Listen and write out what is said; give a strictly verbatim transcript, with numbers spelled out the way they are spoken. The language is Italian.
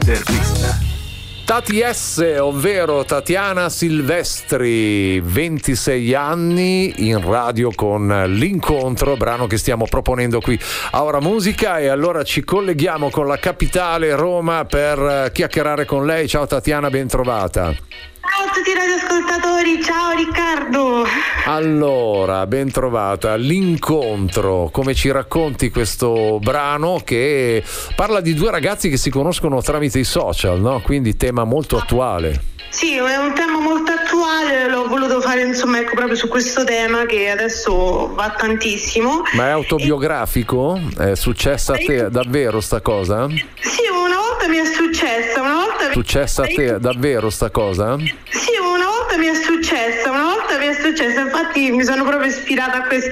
Intervista. Tati S, ovvero Tatiana Silvestri, ventisei anni in radio con L'Incontro, brano che stiamo proponendo qui a Ora Musica, e allora ci colleghiamo con la capitale Roma per chiacchierare con lei. Ciao Tatiana, ben trovata. Ciao a tutti i radioascoltatori, ciao Riccardo. Allora, ben trovata. L'Incontro, come ci racconti questo brano che parla di due ragazzi che si conoscono tramite i social, no? Quindi tema molto attuale. Sì, è un tema molto attuale, l'ho voluto fare insomma ecco proprio su questo tema che adesso va tantissimo. Ma è autobiografico? È successa a te davvero sta cosa? Sì, una volta mi è successa, una volta mi... Successa a te davvero sta cosa? Sì, una volta mi è successa, una volta mi è successa, infatti mi sono proprio ispirata a questo